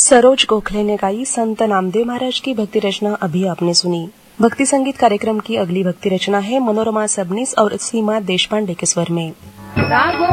सरोज गोखले ने गाई संत नामदेव महाराज की भक्ति रचना अभी आपने सुनी। भक्ति संगीत कार्यक्रम की अगली भक्ति रचना है मनोरमा सबनीस और सीमा देशपांडे के स्वर में।